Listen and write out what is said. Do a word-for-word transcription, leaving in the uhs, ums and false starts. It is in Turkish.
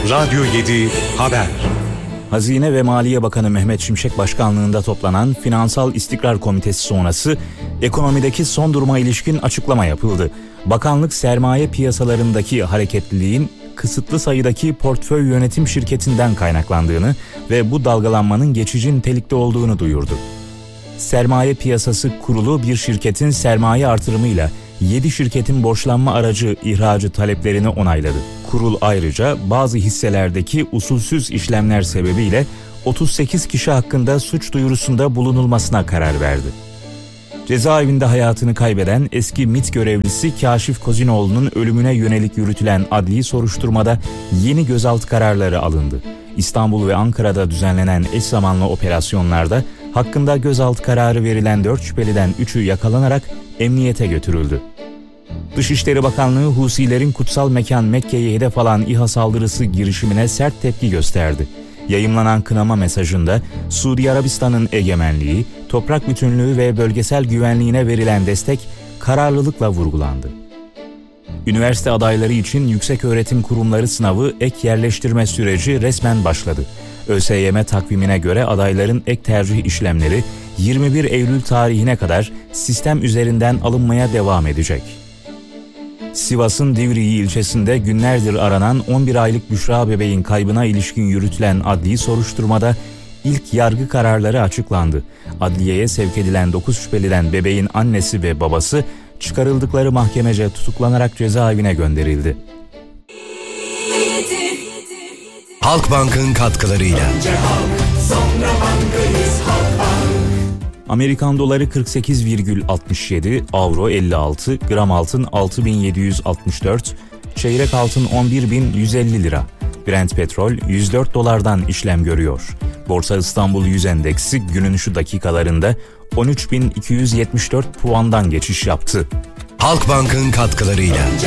Radyo yedi Haber. Hazine ve Maliye Bakanı Mehmet Şimşek başkanlığında toplanan Finansal İstikrar Komitesi sonrası ekonomideki son duruma ilişkin açıklama yapıldı. Bakanlık sermaye piyasalarındaki hareketliliğin kısıtlı sayıdaki portföy yönetim şirketinden kaynaklandığını ve bu dalgalanmanın geçici nitelikte olduğunu duyurdu. Sermaye Piyasası Kurulu bir şirketin sermaye artırımıyla yedi şirketin borçlanma aracı ihracı taleplerini onayladı. Kurul ayrıca bazı hisselerdeki usulsüz işlemler sebebiyle otuz sekiz kişi hakkında suç duyurusunda bulunulmasına karar verdi. Cezaevinde hayatını kaybeden eski MİT görevlisi Kaşif Kozinoğlu'nun ölümüne yönelik yürütülen adli soruşturmada yeni gözaltı kararları alındı. İstanbul ve Ankara'da düzenlenen eş zamanlı operasyonlarda hakkında gözaltı kararı verilen dört şüpheliden üçü yakalanarak emniyete götürüldü. Dışişleri Bakanlığı Husilerin kutsal mekan Mekke'ye hedef alan İHA saldırısı girişimine sert tepki gösterdi. Yayımlanan kınama mesajında Suudi Arabistan'ın egemenliği, toprak bütünlüğü ve bölgesel güvenliğine verilen destek kararlılıkla vurgulandı. Üniversite adayları için yükseköğretim kurumları sınavı ek yerleştirme süreci resmen başladı. ÖSYM takvimine göre adayların ek tercih işlemleri yirmi bir Eylül tarihine kadar sistem üzerinden alınmaya devam edecek. Sivas'ın Divriği ilçesinde günlerdir aranan on bir aylık Büşra bebeğin kaybına ilişkin yürütülen adli soruşturmada ilk yargı kararları açıklandı. Adliyeye sevk edilen dokuz şüpheliden bebeğin annesi ve babası çıkarıldıkları mahkemece tutuklanarak cezaevine gönderildi. Halkbank'ın katkılarıyla. Amerikan doları kırk sekiz virgül altmış yedi, avro elli altı, gram altın altı bin yedi yüz altmış dört, çeyrek altın on bir bin yüz elli lira. Brent petrol yüz dört dolardan işlem görüyor. Borsa İstanbul yüz endeksi günün şu dakikalarında on üç bin iki yüz yetmiş dört puandan geçiş yaptı. Halkbank'ın katkılarıyla.